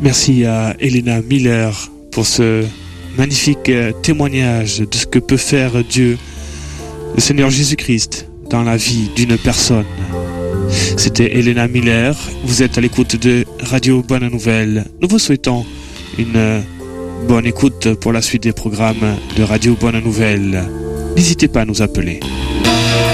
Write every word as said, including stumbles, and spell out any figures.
Merci à Elena Miller pour ce magnifique témoignage de ce que peut faire Dieu, le Seigneur Jésus-Christ, dans la vie d'une personne. C'était Elena Miller, vous êtes à l'écoute de Radio Bonne Nouvelle. Nous vous souhaitons une bonne écoute pour la suite des programmes de Radio Bonne Nouvelle. N'hésitez pas à nous appeler.